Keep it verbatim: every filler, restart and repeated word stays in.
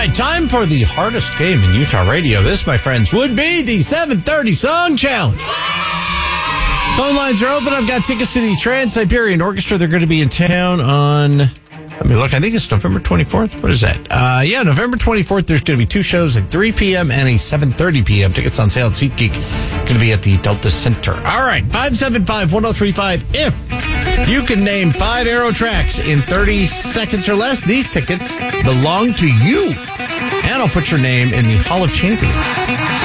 right, time for the hardest game in Utah radio. This, my friends, would be the seven thirty Song Challenge. Phone lines are open. I've got tickets to the Trans-Siberian Orchestra. They're going to be in town on, let me look, I think it's November twenty-fourth. What is that? Uh, yeah, November twenty-fourth. There's going to be two shows at three p.m. and a seven thirty p.m. Tickets on sale at SeatGeek. Going to be at the Delta Center. All right, five seven five, one oh three five. If you can name five Arrow tracks in thirty seconds or less, these tickets belong to you. And I'll put your name in the Hall of Champions.